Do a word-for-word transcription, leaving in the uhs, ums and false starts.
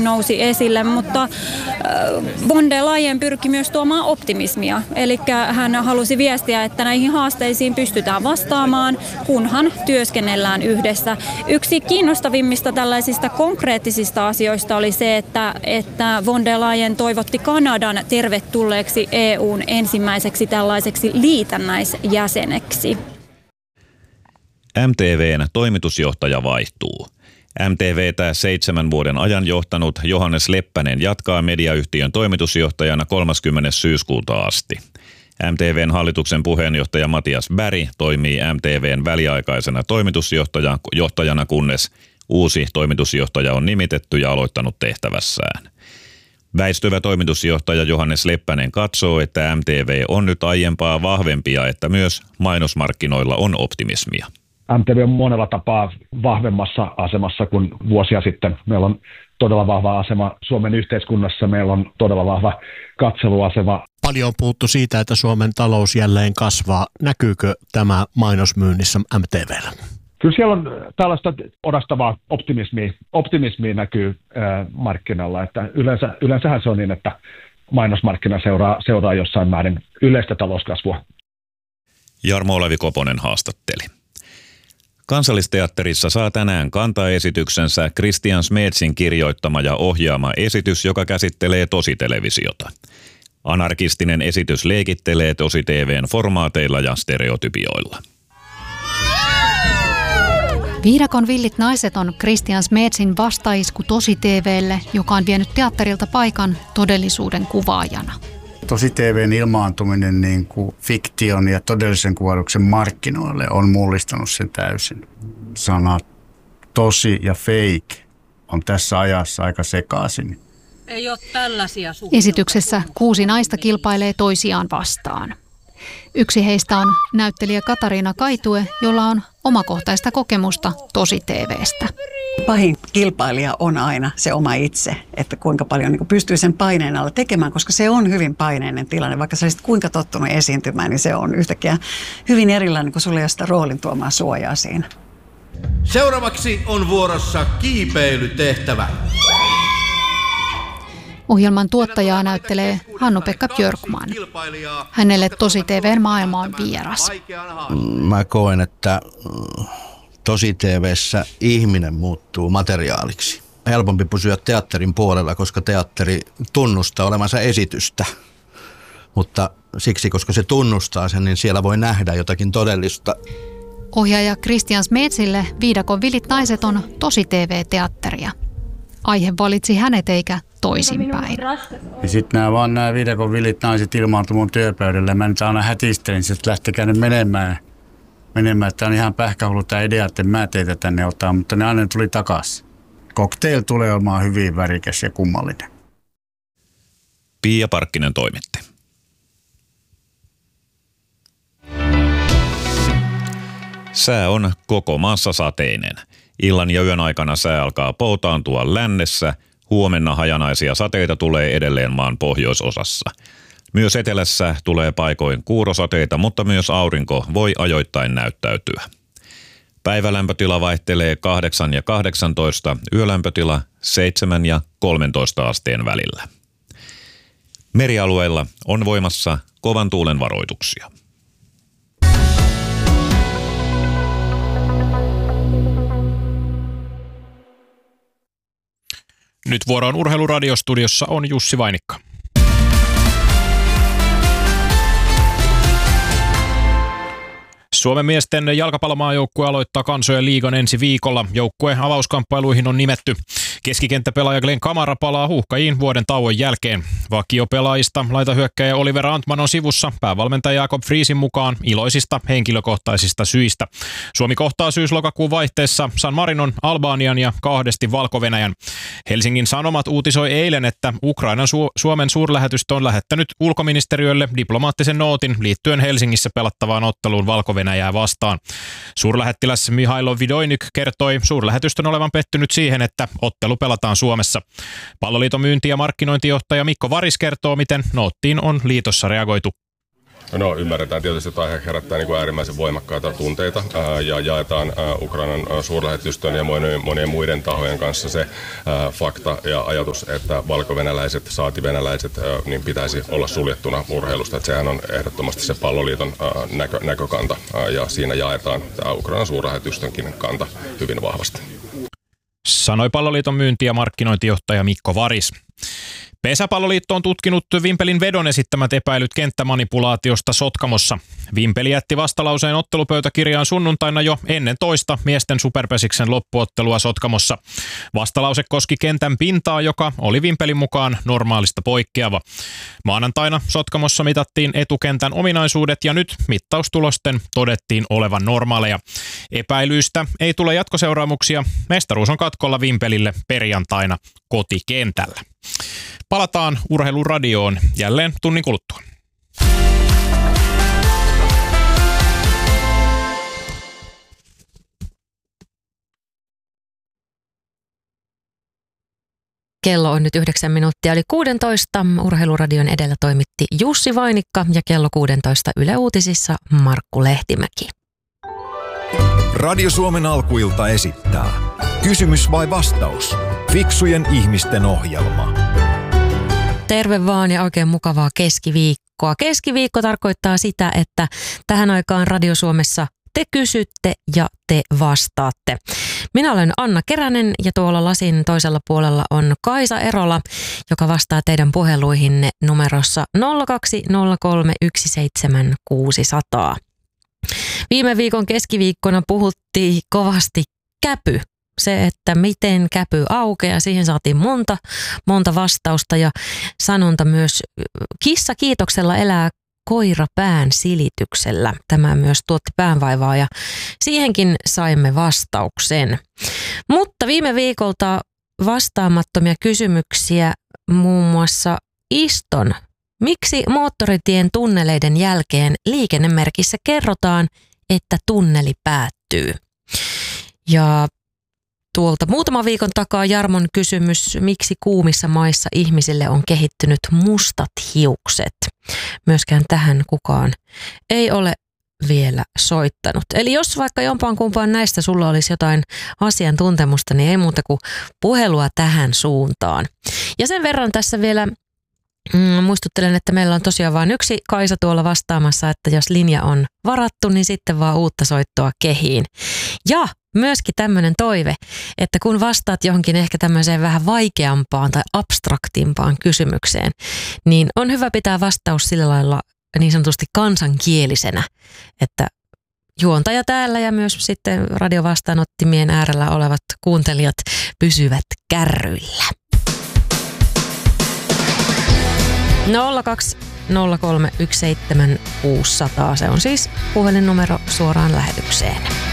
nousi esille, mutta von der Leyen pyrki myös tuomaan optimismia. Eli hän halusi viestiä, että näihin haasteisiin pystytään vastaamaan, kunhan työskennellään yhdessä. Yksi kiinnostavimmista tällaisista konkreettisista asioista oli se, että, että von der Leyen toivotti Kanadan tervetulleeksi E U:n ensimmäiseksi tällaiseksi liitännäisjäseneksi. M T V:n toimitusjohtaja vaihtuu. M T V:tä seitsemän vuoden ajan johtanut Johannes Leppänen jatkaa mediayhtiön toimitusjohtajana kolmaskymmenes syyskuuta asti. M T V:n hallituksen puheenjohtaja Matias Berg toimii M T V:n väliaikaisena toimitusjohtajana, kunnes uusi toimitusjohtaja on nimitetty ja aloittanut tehtävässään. Väistyvä toimitusjohtaja Johannes Leppänen katsoo, että M T V on nyt aiempaa vahvempi ja että myös mainosmarkkinoilla on optimismia. M T V on monella tapaa vahvemmassa asemassa kuin vuosia sitten. Meillä on todella vahva asema Suomen yhteiskunnassa, meillä on todella vahva katseluasema. Paljon on puhuttu siitä, että Suomen talous jälleen kasvaa. Näkyykö tämä mainosmyynnissä M T V:llä? Kyllä siellä on tällaista odostavaa optimismia, optimismia näkyy äh, markkinalla. Että yleensä, yleensähän se on niin, että mainosmarkkina seuraa, seuraa jossain määrin yleistä talouskasvua. Jarmo Olavi Koponen haastatteli. Kansallisteatterissa saa tänään kantaesityksensä Christian Smedsin kirjoittama ja ohjaama esitys, joka käsittelee tositelevisiota. Anarkistinen esitys leikittelee tosi T V:n formaateilla ja stereotypioilla. Viidakon villit naiset on Christian Smedsin vastaisku tosi T V:lle, joka on vienyt teatterilta paikan todellisuuden kuvaajana. Tosi T V:n ilmaantuminen niin kuin fiktion ja todellisen kuvauksen markkinoille on mullistanut sen täysin. Sanat tosi ja fake on tässä ajassa aika sekaisin. Ei ole tällaisia suhteita. Esityksessä kuusi naista kilpailee toisiaan vastaan. Yksi heistä on näyttelijä Katariina Kaitue, jolla on omakohtaista kokemusta tosi T V:stä. Pahin kilpailija on aina se oma itse, että kuinka paljon niin pystyy sen paineen alla tekemään, koska se on hyvin paineinen tilanne. Vaikka sä olisit kuinka tottunut esiintymään, niin se on yhtäkkiä hyvin erilainen, kun sulla ei ole sitä roolin tuomaa suojaa siinä. Seuraavaksi on vuorossa kiipeilytehtävä. Ohjelman tuottajaa näyttelee Hannu-Pekka Björkman. Hänelle tosi T V:n maailma on vieras. Mä koen, että tosi T V:ssä ihminen muuttuu materiaaliksi. Helpompi pysyä teatterin puolella, koska teatteri tunnustaa olevansa esitystä. Mutta siksi, koska se tunnustaa sen, niin siellä voi nähdä jotakin todellista. Ohjaaja Christian Smetsille Viidakon villit naiset on tosi T V-teatteria. Aihe valitsi hänet eikä toisinpäin. Ja sitten nämä vaan nämä Viidakon villit naiset ilmaantui mun työpöydälle. Mä nyt aina hätistelin, että lähtekää nyt menemään. Menemään, että on ihan pähkähullu tämä idea, että mä teitä tänne ottaa, mutta ne aina tuli takaisin. Cocktail tulee olemaan hyvin värikäs ja kummallinen. Pia Parkkinen toimitti. Sää on koko maassa sateinen. Illan ja yön aikana sää alkaa poutaantua lännessä. Huomenna hajanaisia sateita tulee edelleen maan pohjoisosassa. Myös etelässä tulee paikoin kuurosateita, mutta myös aurinko voi ajoittain näyttäytyä. Päivälämpötila vaihtelee kahdeksan ja kahdeksantoista, yölämpötila seitsemän ja kolmetoista asteen välillä. Merialueilla on voimassa kovan tuulen varoituksia. Nyt vuoroon Urheiluradiostudiossa on Jussi Vainikka. Suomen miesten jalkapallomaajoukkue aloittaa kansojen liigan ensi viikolla. Joukkueen avauskamppailuihin on nimetty. Keskikenttäpelaaja Glenn Kamara palaa Huuhkajiin vuoden tauon jälkeen. Vakiopelaajista laitahyökkäjä Oliver Antman on sivussa päävalmentaja Jakob Friesin mukaan iloisista henkilökohtaisista syistä. Suomi kohtaa syys-lokakuun vaihteessa San Marinon, Albanian ja kahdesti Valko-Venäjän. Helsingin Sanomat uutisoi eilen, että Ukrainan Su- Suomen suurlähetystö on lähettänyt ulkoministeriölle diplomaattisen nootin liittyen Helsingissä pelattavaan otteluun Valko-Venäjää vastaan. Suurlähettiläs Mihailo Vidoinyk kertoi suurlähetystön olevan pettynyt siihen, että ottelu pelataan Suomessa. Palloliiton myynti- ja markkinointijohtaja Mikko Varis kertoo, miten noottiin on liitossa reagoitu. No ymmärretään tietysti, että aihe herättää niin kuin äärimmäisen voimakkaita tunteita ää, ja jaetaan ää, Ukrainan ää, suurlähetystön ja monien, monien muiden tahojen kanssa se ää, fakta ja ajatus, että valkovenäläiset, saati venäläiset, ää, niin pitäisi olla suljettuna urheilusta. Että sehän on ehdottomasti se Palloliiton ää, näkö, näkökanta ää, ja siinä jaetaan tämä Ukrainan suurlähetystönkin kanta hyvin vahvasti. Sanoi Palloliiton myynti- ja markkinointijohtaja Mikko Varis. Pesäpalloliitto on tutkinut Vimpelin vedon esittämät epäilyt kenttämanipulaatiosta Sotkamossa. Vimpeli jätti vastalauseen ottelupöytäkirjaan sunnuntaina jo ennen toista miesten superpesiksen loppuottelua Sotkamossa. Vastalause koski kentän pintaa, joka oli Vimpelin mukaan normaalista poikkeava. Maanantaina Sotkamossa mitattiin etukentän ominaisuudet ja nyt mittaustulosten todettiin olevan normaaleja. Epäilyistä ei tule jatkoseuraamuksia. Mestaruus on katkolla Vimpelille perjantaina kotikentällä. Palataan Urheiluradioon jälleen tunnin kuluttua. Kello on nyt yhdeksän minuuttia yli kuusitoista. Urheiluradion edellä toimitti Jussi Vainikka ja kello kuusitoista Yle Uutisissa Markku Lehtimäki. Radio Suomen alkuilta esittää Kysymys vai vastaus? Fiksujen ihmisten ohjelma. Terve vaan ja oikein mukavaa keskiviikkoa. Keskiviikko tarkoittaa sitä, että tähän aikaan Radio Suomessa te kysytte ja te vastaatte. Minä olen Anna Keränen ja tuolla lasin toisella puolella on Kaisa Erola, joka vastaa teidän puheluihinne numerossa nolla kaksi nolla kolme yksi seitsemän kuusi nolla nolla. Viime viikon keskiviikkona puhuttiin kovasti käpy. Se, että miten käpy aukeaa, siihen saatiin monta, monta vastausta ja sanonta myös kissa kiitoksella elää koira pään silityksellä. Tämä myös tuotti päänvaivaa ja siihenkin saimme vastauksen. Mutta viime viikolta vastaamattomia kysymyksiä muun muassa Iston. Miksi moottoritien tunneleiden jälkeen liikennemerkissä kerrotaan, että tunneli päättyy? Ja tuolta muutama viikon takaa Jarmon kysymys, miksi kuumissa maissa ihmisille on kehittynyt mustat hiukset. Myöskään tähän kukaan ei ole vielä soittanut. Eli jos vaikka jompaan kumpaan näistä sulla olisi jotain asiantuntemusta, niin ei muuta kuin puhelua tähän suuntaan. Ja sen verran tässä vielä mm, muistuttelen, että meillä on tosiaan vain yksi Kaisa tuolla vastaamassa, että jos linja on varattu, niin sitten vaan uutta soittoa kehiin. Ja myöskin tämmöinen toive, että kun vastaat johonkin ehkä tämmöiseen vähän vaikeampaan tai abstraktimpaan kysymykseen, niin on hyvä pitää vastaus sillä lailla niin sanotusti kansankielisenä, että juontaja täällä ja myös sitten radiovastaanottimien äärellä olevat kuuntelijat pysyvät kärryillä. nolla kaksi nolla kolme yksi seitsemän kuusi nolla nolla, se on siis puhelinnumero suoraan lähetykseen.